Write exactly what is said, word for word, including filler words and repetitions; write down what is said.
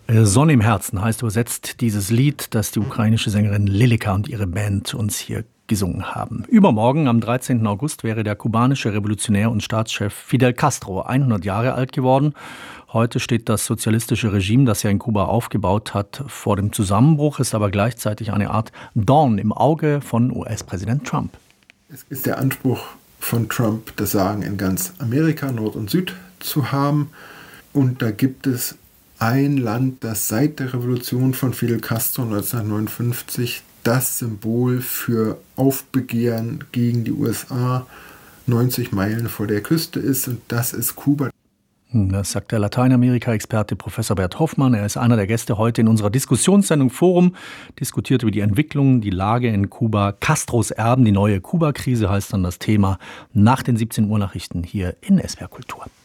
Sonne im Herzen heißt übersetzt dieses Lied, das die ukrainische Sängerin Lilika und ihre Band uns hier gesungen haben. Übermorgen, am dreizehnten August, wäre der kubanische Revolutionär und Staatschef Fidel Castro hundert Jahre alt geworden. Heute steht das sozialistische Regime, das er in Kuba aufgebaut hat, vor dem Zusammenbruch, ist aber gleichzeitig eine Art Dorn im Auge von U S-Präsident Trump. Es ist der Anspruch von Trump, das Sagen in ganz Amerika, Nord und Süd zu haben. Und da gibt es ein Land, das seit der Revolution von Fidel Castro neunzehnhundertneunundfünfzig das Symbol für Aufbegehren gegen die U S A neunzig Meilen vor der Küste ist, und das ist Kuba. Das sagt der Lateinamerika-Experte Professor Bert Hoffmann. Er ist einer der Gäste heute in unserer Diskussionssendung Forum, diskutiert über die Entwicklung, die Lage in Kuba. Castros Erben, die neue Kuba-Krise heißt dann das Thema nach den siebzehn Uhr Nachrichten hier in S W R Kultur.